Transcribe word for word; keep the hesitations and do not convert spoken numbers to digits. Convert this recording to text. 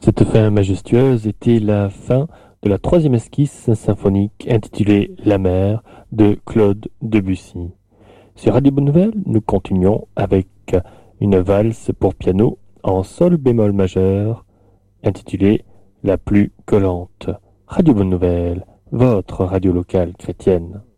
Cette fin majestueuse était la fin de la troisième esquisse symphonique intitulée La mer de Claude Debussy. Sur Radio Bonne Nouvelle, nous continuons avec une valse pour piano en sol bémol majeur intitulée La plus collante. Radio Bonne Nouvelle, votre radio locale chrétienne.